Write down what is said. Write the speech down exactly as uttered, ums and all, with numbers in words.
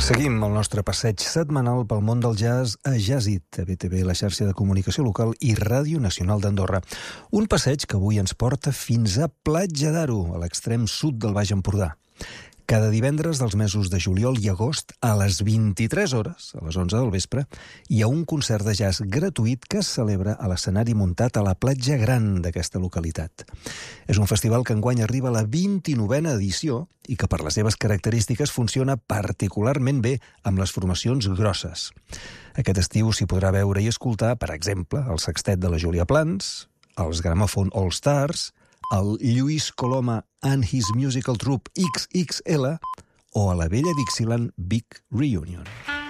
Seguim el nostre passeig setmanal pel món del jazz a Jazzit, a B T V, la xarxa de comunicació local i Ràdio Nacional d'Andorra. Un passeig que avui ens porta fins a Platja d'Aro, a l'extrem sud del Baix Empordà. Cada divendres dels mesos de juliol i agost, a les vint-i-tres hores, a les onze del vespre, hi ha un concert de jazz gratuït que es celebra a l'escenari muntat a la platja gran d'aquesta localitat. És un festival que enguany arriba a la vint-i-novena edició i que per les seves característiques funciona particularment bé amb les formacions grosses. Aquest estiu s'hi podrà veure i escoltar, per exemple, el sextet de la Júlia Plans, els Gramophone All Stars, el Lluís Coloma and His Musical Troupe X X L o a la vella Dixieland Big Reunion.